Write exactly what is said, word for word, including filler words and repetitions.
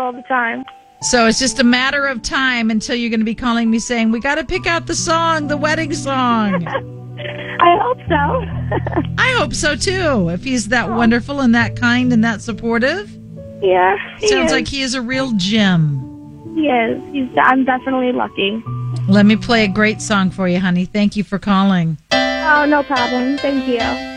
all the time. So it's just a matter of time until you're going to be calling me saying, we got to pick out the song, the wedding song. I hope so. I hope so, too. If he's that oh. wonderful and that kind and that supportive. Yeah, he Sounds is. like he is a real gem. He is. He's, I'm definitely lucky. Let me play a great song for you, honey. Thank you for calling. Oh, no problem. Thank you.